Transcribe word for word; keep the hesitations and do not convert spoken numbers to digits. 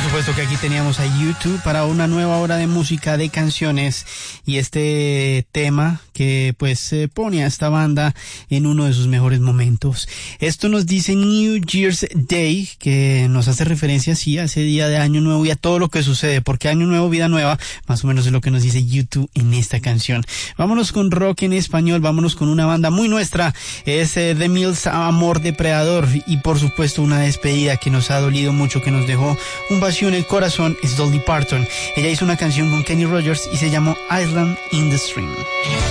supuesto que aquí teníamos a YouTube para una nueva hora de música, de canciones, y este tema que pues se pone a esta banda en uno de sus mejores momentos. Esto nos dice New Year's Day, que nos hace referencia sí a ese día de Año Nuevo y a todo lo que sucede, porque Año Nuevo, vida nueva, más o menos es lo que nos dice YouTube en esta canción. Vámonos con rock en español, vámonos con una banda muy nuestra, es eh, The Mills, Amor Depredador, y por supuesto una despedida que nos ha dolido mucho, que nos dejó un vacío en el corazón, es Dolly Parton. Ella hizo una canción con Kenny Rogers y se llamó Island in the Stream.